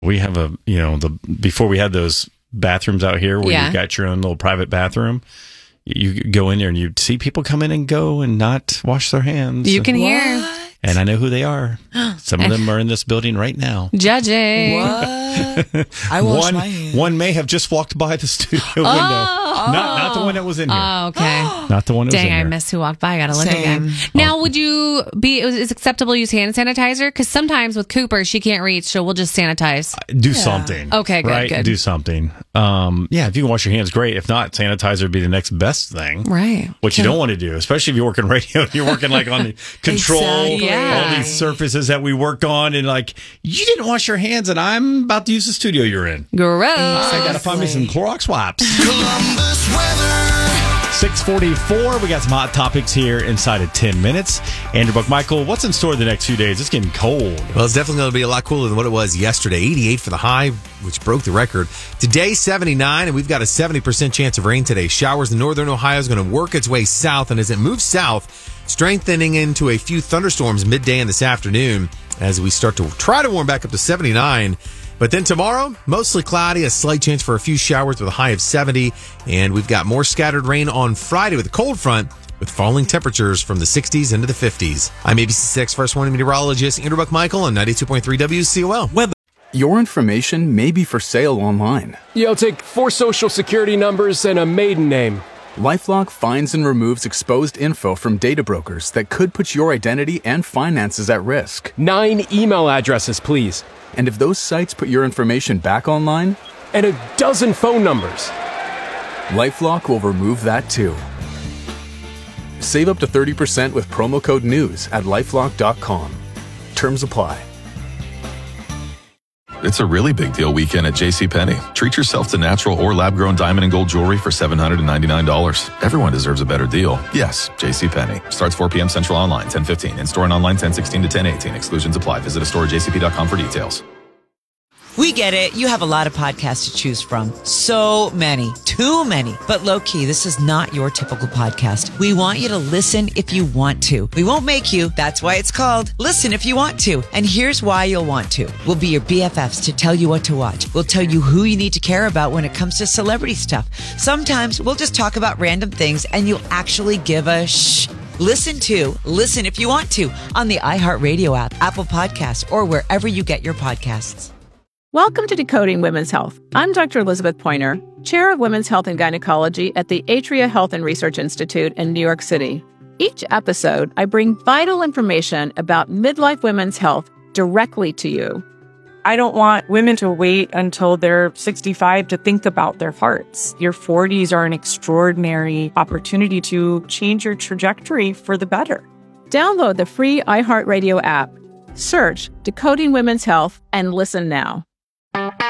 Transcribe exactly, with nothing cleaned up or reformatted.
We have a, you know, the before we had those bathrooms out here where Yeah. you got your own little private bathroom. You go in there and you see people come in and go and not wash their hands. You can and, hear. and I know who they are. Some of them are in this building right now. Judging. What? I wash one, my hands. one may have just walked by the studio Oh. window. Not, not the one that was in here. Oh, okay. Not the one that was in Dang, I here. missed who walked by. I gotta look Same. again. Now, would you be, is it acceptable to use hand sanitizer? Because sometimes with Cooper, she can't reach, so we'll just sanitize. Do something. Okay, good, right? good. Do something. Um, yeah, if you can wash your hands, great. If not, sanitizer would be the next best thing. Right. What you don't want to do, especially if you work in radio, you're working like on the control, Exactly. Yeah. all these surfaces that we work on, and like, you didn't wash your hands, and I'm about to use the studio you're in. Gross. I got to find me some Clorox wipes. Columbus weather. six forty-four. We got some hot topics here inside of ten minutes. Andrew Buckmichael, what's in store the next few days? It's getting cold. Well, it's definitely going to be a lot cooler than what it was yesterday. eighty-eight for the high, which broke the record. Today, seventy-nine, and we've got a seventy percent chance of rain today. Showers in northern Ohio is going to work its way south, and as it moves south, strengthening into a few thunderstorms midday and this afternoon as we start to try to warm back up to seventy-nine. But then tomorrow, mostly cloudy, a slight chance for a few showers with a high of seventy. And we've got more scattered rain on Friday with a cold front with falling temperatures from the sixties into the fifties. I'm A B C six First Warning Meteorologist Andrew Buckmichael on ninety-two point three W C O L. Web. Your information may be for sale online. Yeah, I'll take four social security numbers and a maiden name. LifeLock finds and removes exposed info from data brokers that could put your identity and finances at risk. Nine email addresses, please. And if those sites put your information back online, And a dozen phone numbers. LifeLock will remove that too. Save up to thirty percent with promo code NEWS at lifelock dot com. Terms apply. It's a really big deal weekend at JCPenney. Treat yourself to natural or lab-grown diamond and gold jewelry for seven hundred ninety-nine dollars. Everyone deserves a better deal. Yes, JCPenney. Starts four p.m. Central online, ten fifteen. In-store and online, ten sixteen to ten eighteen. Exclusions apply. Visit a store at j c p dot com for details. We get it. You have a lot of podcasts to choose from. So many. Too many. But low-key, this is not your typical podcast. We want you to listen if you want to. We won't make you. That's why it's called Listen If You Want To. And here's why you'll want to. We'll be your B F Fs to tell you what to watch. We'll tell you who you need to care about when it comes to celebrity stuff. Sometimes we'll just talk about random things and you'll actually give a shh. Listen to Listen If You Want To on the iHeartRadio app, Apple Podcasts, or wherever you get your podcasts. Welcome to Decoding Women's Health. I'm Doctor Elizabeth Pointer, Chair of Women's Health and Gynecology at the Atria Health and Research Institute in New York City. Each episode, I bring vital information about midlife women's health directly to you. I don't want women to wait until they're sixty-five to think about their hearts. Your forties are an extraordinary opportunity to change your trajectory for the better. Download the free iHeartRadio app, search Decoding Women's Health, and listen now.